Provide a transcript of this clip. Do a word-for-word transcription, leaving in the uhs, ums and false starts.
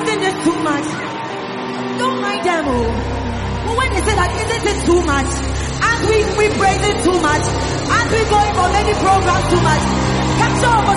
isn't this too much? Don't mind them, oh. But when they say that, isn't it too much? As we, we praise it too much. As we going for many programs too much. Capture over